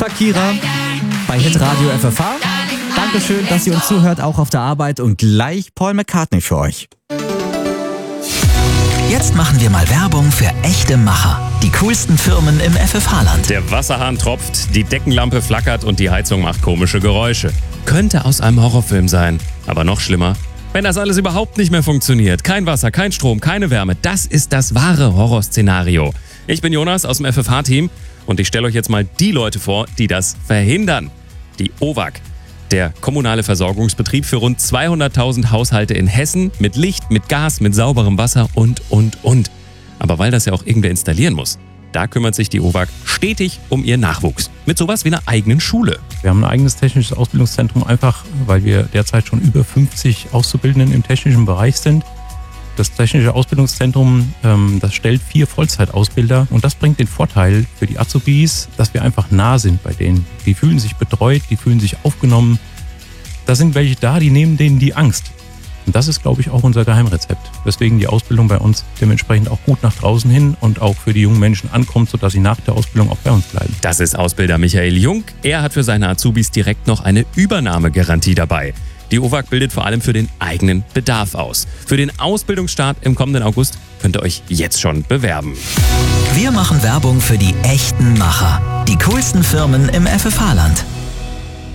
Parkierer bei Hitradio FFH. Dankeschön, dass ihr uns zuhört, auch auf der Arbeit. Und gleich Paul McCartney für euch. Jetzt machen wir mal Werbung für echte Macher. Die coolsten Firmen im FFH-Land. Der Wasserhahn tropft, die Deckenlampe flackert und die Heizung macht komische Geräusche. Könnte aus einem Horrorfilm sein. Aber noch schlimmer, wenn das alles überhaupt nicht mehr funktioniert. Kein Wasser, kein Strom, keine Wärme. Das ist das wahre Horrorszenario. Ich bin Jonas aus dem FFH-Team und ich stelle euch jetzt mal die Leute vor, die das verhindern. Die OWAG. Der kommunale Versorgungsbetrieb für rund 200.000 Haushalte in Hessen mit Licht, mit Gas, mit sauberem Wasser und. Aber weil das ja auch irgendwer installieren muss, da kümmert sich die OWAG stetig um ihren Nachwuchs. Mit sowas wie einer eigenen Schule. Wir haben ein eigenes technisches Ausbildungszentrum, einfach weil wir derzeit schon über 50 Auszubildenden im technischen Bereich sind. Das technische Ausbildungszentrum, das stellt 4 Vollzeitausbilder und das bringt den Vorteil für die Azubis, dass wir einfach nah sind bei denen. Die fühlen sich betreut, die fühlen sich aufgenommen. Da sind welche da, die nehmen denen die Angst. Und das ist, glaube ich, auch unser Geheimrezept, weswegen die Ausbildung bei uns dementsprechend auch gut nach draußen hin und auch für die jungen Menschen ankommt, sodass sie nach der Ausbildung auch bei uns bleiben. Das ist Ausbilder Michael Jung. Er hat für seine Azubis direkt noch eine Übernahmegarantie dabei. Die OWAG bildet vor allem für den eigenen Bedarf aus. Für den Ausbildungsstart im kommenden August könnt ihr euch jetzt schon bewerben. Wir machen Werbung für die echten Macher. Die coolsten Firmen im FFH-Land.